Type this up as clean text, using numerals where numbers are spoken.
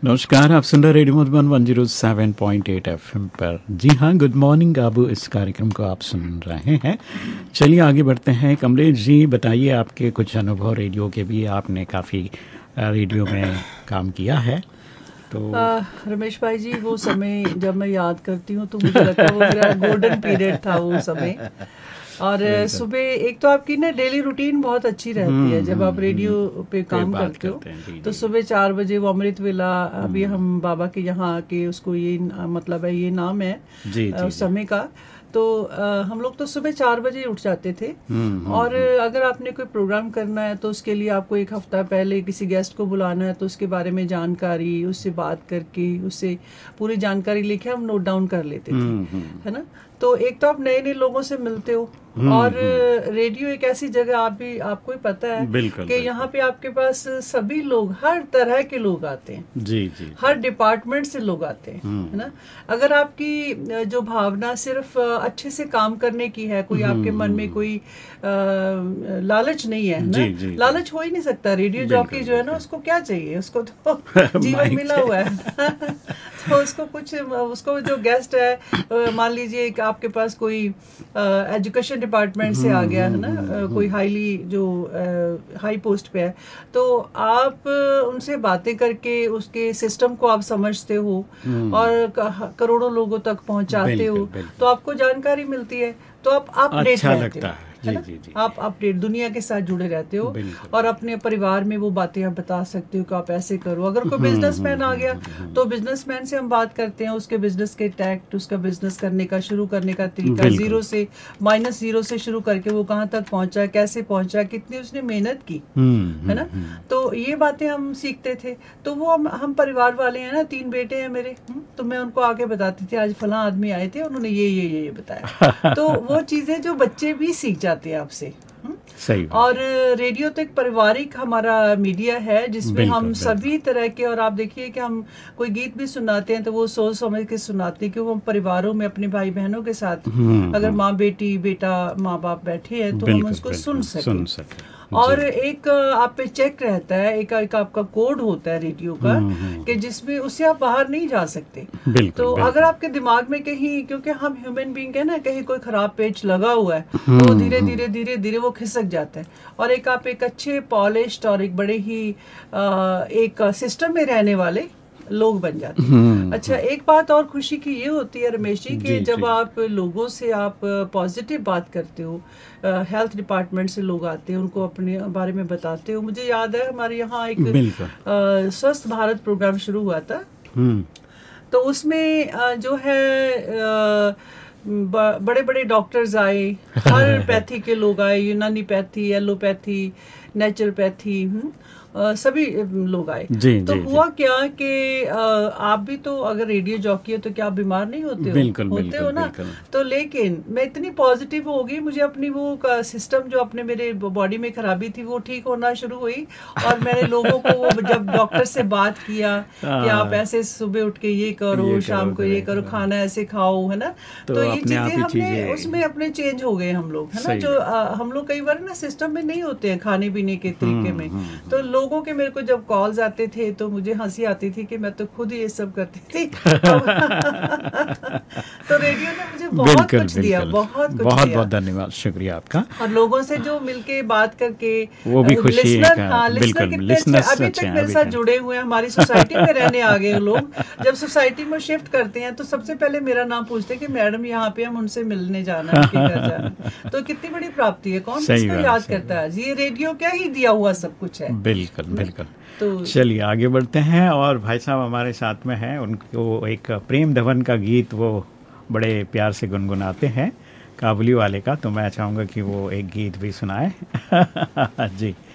नमस्कार, आप सुन रहे रेडियो मधुबन 107.8 एफएम पर। जी हाँ, गुड मॉर्निंग आबू, इस कार्यक्रम को आप सुन रहे हैं। चलिए आगे बढ़ते हैं। कमलेश जी, बताइए आपके कुछ अनुभव रेडियो के भी। आपने काफ़ी रेडियो में काम किया है तो। रमेश भाई जी, वो समय जब मैं याद करती हूँ तो मुझे लगता है वो मेरा गोल्डन पीरियड था वो समय। और सुबह एक तो आपकी ना डेली रूटीन बहुत अच्छी रहती है जब आप रेडियो पे काम करते हो। तो सुबह 4 बजे वो अमृत वेला, अभी हम बाबा के यहाँ आके उसको ये मतलब है, ये नाम है उस समय का। तो हम लोग तो सुबह 4 बजे उठ जाते थे। और अगर आपने कोई प्रोग्राम करना है तो उसके लिए आपको एक हफ्ता पहले किसी गेस्ट को बुलाना है तो उसके बारे में जानकारी, उससे बात करके उससे पूरी जानकारी लेके हम नोट डाउन कर लेते थे, है ना। तो एक तो आप नए नए लोगों से मिलते हो, और रेडियो एक ऐसी जगह, आपको ही पता है कि यहाँ पे आपके पास सभी लोग, हर तरह के लोग आते हैं। जी। हर डिपार्टमेंट से लोग आते हैं, है ना। अगर आपकी जो भावना सिर्फ अच्छे से काम करने की है, कोई आपके मन में कोई लालच नहीं है ना। लालच हो ही नहीं सकता। रेडियो जॉकी जो है ना, उसको क्या चाहिए, उसको तो जीवन मिला हुआ है। तो उसको जो गेस्ट है, मान लीजिए कि आपके पास कोई एजुकेशन डिपार्टमेंट से आ गया है ना, कोई हाई पोस्ट पे है, तो आप उनसे बातें करके उसके सिस्टम को आप समझते हो और करोड़ों लोगों तक पहुंचाते हो, तो आपको जानकारी मिलती है, तो आप अपडेट अच्छा रहते लगता हो, है। है ना? आप अपडेट दुनिया के साथ जुड़े रहते हो, और अपने परिवार में वो बातें आप बता सकते हो कि आप ऐसे करो। अगर कोई बिजनेसमैन आ गया तो बिजनेसमैन से हम बात करते हैं, उसके बिजनेस के टैक्ट, उसका बिजनेस करने का, शुरू करने का तरीका, -0 से शुरू करके वो कहाँ तक पहुंचा, कैसे पहुंचा, कितनी उसने मेहनत की, है ना। तो ये बातें हम सीखते थे। तो वो हम परिवार वाले हैं ना, 3 बेटे हैं मेरे, तो मैं उनको आके बताती थी, आज फलां आदमी आए थे, उन्होंने ये बताया। तो वो चीजें जो बच्चे भी सीख जाते हैं आपसे। सही। और रेडियो तो एक पारिवारिक हमारा मीडिया है जिसमें हम सभी तरह के, और आप देखिए कि हम कोई गीत भी सुनाते हैं तो वो सोच समझ के सुनाते हैं, क्योंकि हम परिवारों में अपने भाई बहनों के साथ, अगर माँ बेटी बेटा माँ बाप बैठे हैं तो हम उसको सुन सके। और एक आप पे चेक रहता है, एक आपका कोड होता है रेडियो का, कि जिसमें उससे आप बाहर नहीं जा सकते। तो अगर आपके दिमाग में कहीं, क्योंकि हम ह्यूमन बीइंग है ना, कहीं कोई खराब पेज लगा हुआ है तो वो धीरे धीरे वो खिसक जाता है। और आप एक अच्छे पॉलिश्ड और एक बड़े ही एक सिस्टम में रहने वाले लोग बन जाते हैं। अच्छा, एक बात और खुशी की ये होती है रमेश जी, कि जब आप लोगों से आप पॉजिटिव बात करते हो, हेल्थ डिपार्टमेंट से लोग आते हैं, उनको अपने बारे में बताते हो। मुझे याद है हमारे यहाँ एक स्वस्थ भारत प्रोग्राम शुरू हुआ था, तो उसमें जो है बड़े बड़े डॉक्टर्स आए, हर पैथी के लोग आए, यूनानी पैथी, एलोपैथी, नेचुरोपैथी, सभी लोग आए। तो हुआ क्या कि आप भी तो अगर रेडियो जॉकी हो तो क्या आप बीमार नहीं होते हो? होते हो ना। तो लेकिन मैं इतनी पॉजिटिव हो गई, मुझे अपनी वो सिस्टम जो अपने मेरे बॉडी में खराबी थी वो ठीक होना शुरू हुई। और मैंने लोगों को वो जब डॉक्टर से बात किया कि आप ऐसे सुबह उठ के ये करो, शाम को ये करो, खाना ऐसे खाओ, है ना। तो ये चीजें हमने उसमें अपने चेंज हो गए हम लोग, है ना। जो हम लोग कई बार ना सिस्टम में नहीं होते हैं खाने पीने के तरीके में। तो लोगों के मेरे को जब कॉल्स आते थे तो मुझे हंसी आती थी कि मैं तो खुद ही ये सब करती थी। तो रेडियो ने मुझे बहुत कुछ दिया, बहुत धन्यवाद, शुक्रिया आपका। और लोगों से जो मिलके बात करके वो भी खुशी लिसनर, लिसनर कितने अच्छे अभी तक मेरे साथ जुड़े हुए हैं, हमारी सोसाइटी में रहने आ गए लोग। जब सोसाइटी में शिफ्ट करते हैं तो सबसे पहले मेरा नाम पूछते हैं कि मैडम यहाँ पे हम उनसे मिलने जाना है, उनके घर जाना। तो कितनी बड़ी प्राप्ति है, कौन किसको याद करता है। ये रेडियो क्या ही दिया हुआ सब कुछ है। बिल्कुल। तो चलिए आगे बढ़ते हैं, और भाई साहब हमारे साथ में हैं। उनको एक प्रेम धवन का गीत वो बड़े प्यार से गुनगुनाते हैं, काबुली वाले का। तो मैं चाहूँगा कि वो एक गीत भी सुनाए। जी।